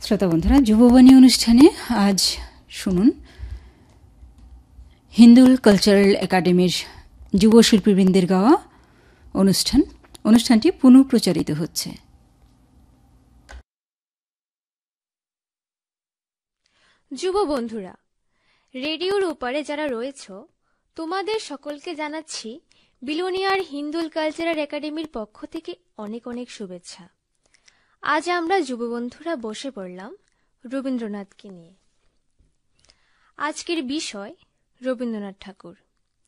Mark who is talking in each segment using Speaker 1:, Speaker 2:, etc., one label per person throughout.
Speaker 1: শ্রোতা বন্ধুরা, যুববাণী অনুষ্ঠানে আজ শুনুন হিন্দুল কালচারাল একাডেমির যুব শিল্পীবৃন্দের গাওয়া অনুষ্ঠানটি পুনঃপ্রচারিত হচ্ছে।
Speaker 2: যুব বন্ধুরা, রেডিওর ওপারে যারা রয়েছ, তোমাদের সকলকে জানাচ্ছি বিলোনিয়ার হিন্দুল কালচারাল একাডেমির পক্ষ থেকে অনেক অনেক শুভেচ্ছা। আজ আমরা যুব বন্ধুরা বসে পড়লাম রবীন্দ্রনাথকে নিয়ে। আজকের বিষয় রবীন্দ্রনাথ ঠাকুর।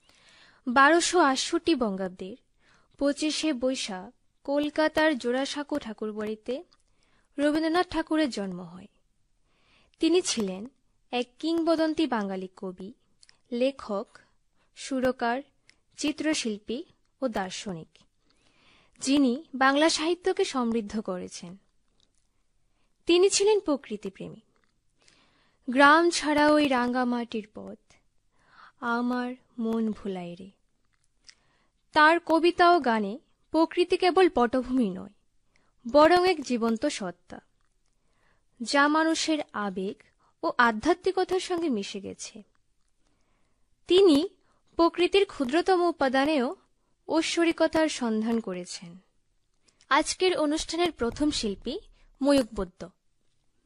Speaker 2: 1268 বঙ্গাব্দের 25শে বৈশাখ কলকাতার জোড়াসাঁকো ঠাকুরবাড়িতে রবীন্দ্রনাথ ঠাকুরের জন্ম হয়। তিনি ছিলেন এক কিংবদন্তি বাঙালি কবি, লেখক, সুরকার, চিত্রশিল্পী ও দার্শনিক, যিনি বাংলা সাহিত্যকে সমৃদ্ধ করেছেন। তিনি ছিলেন প্রকৃতিপ্রেমী। গ্রাম ছাড়া ওই রাঙ্গামাটির পথ, আমার মন ভুলাই রে। তার কবিতা ও গানে প্রকৃতি কেবল পটভূমি নয়, বরং এক জীবন্ত সত্তা, যা মানুষের আবেগ ও আধ্যাত্মিকতার সঙ্গে মিশে গেছে। তিনি প্রকৃতির ক্ষুদ্রতম উপাদানেও ঐশ্বরিকতার সন্ধান করেছেন। আজকের অনুষ্ঠানের প্রথম শিল্পী ময়ূকবদ্য।